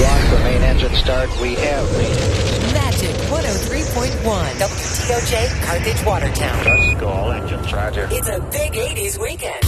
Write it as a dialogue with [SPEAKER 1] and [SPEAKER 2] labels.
[SPEAKER 1] Squawk, the main engine start. We have
[SPEAKER 2] Magic 103.1. WTOJ, Carthage, Watertown.
[SPEAKER 1] Let's go, all engines, roger.
[SPEAKER 2] It's a big 80s weekend.